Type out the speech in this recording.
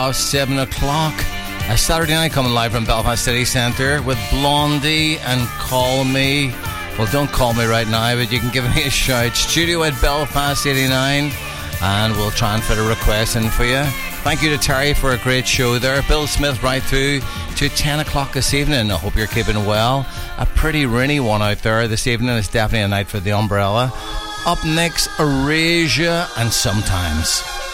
7 o'clock. A Saturday night coming live from Belfast City Centre with Blondie and Call Me. Well, don't call me right now, but you can give me a shout. Studio at Belfast 89, and we'll try and fit a request in for you. Thank you to Terry for a great show there. Bill Smith right through to 10 o'clock this evening. I hope you're keeping well. A pretty rainy one out there this evening. It's definitely a night for the umbrella. Up next, Erasure and Sometimes.